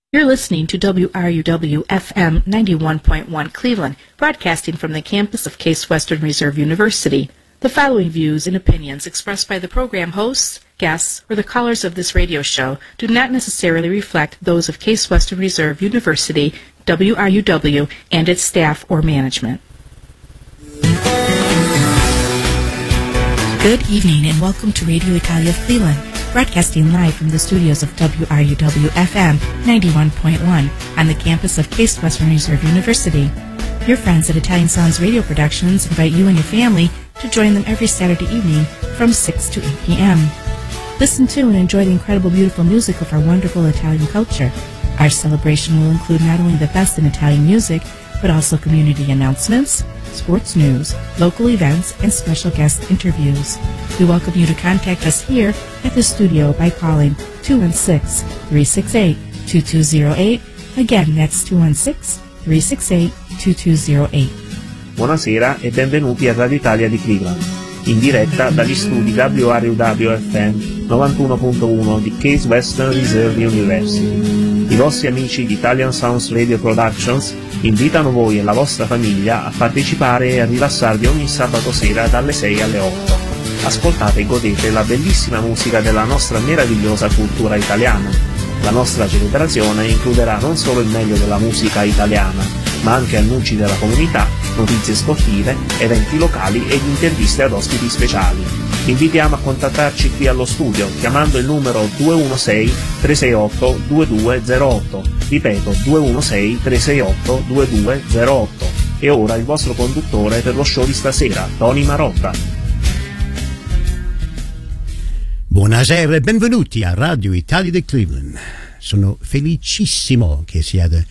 You're listening to WRUW-FM 91.1 Cleveland, broadcasting from the campus of Case Western Reserve University. The following views and opinions expressed by the program hosts, guests, or the callers of this radio show do not necessarily reflect those of Case Western Reserve University, WRUW, and its staff or management. Good evening and welcome to Radio Italia of Cleveland, broadcasting live from the studios of WRUW-FM 91.1 on the campus of Case Western Reserve University. Your friends at Italian Sounds Radio Productions invite you and your family to join them every Saturday evening from 6 to 8 p.m. Listen to and enjoy the incredible, beautiful music of our wonderful Italian culture. Our celebration will include not only the best in Italian music, but also community announcements, sports news, local events, and special guest interviews. We welcome you to contact us here at the studio by calling 216-368-2208. Again, that's 216-368-2208. Buonasera e benvenuti a Radio Italia di Cleveland, in diretta dagli studi WRUW-FM 91.1 di Case Western Reserve University. I vostri amici di Italian Sounds Radio Productions invitano voi e la vostra famiglia a partecipare e a rilassarvi ogni sabato sera dalle 6 alle 8. Ascoltate e godete la bellissima musica della nostra meravigliosa cultura italiana. La nostra celebrazione includerà non solo il meglio della musica italiana, ma anche annunci della comunità, notizie sportive, eventi locali ed interviste ad ospiti speciali. Vi invitiamo a contattarci qui allo studio chiamando il numero 216-368-2208, ripeto 216-368-2208. E ora il vostro conduttore per lo show di stasera, Tony Marotta. Buonasera e benvenuti a Radio Italia di Cleveland. Sono felicissimo che siate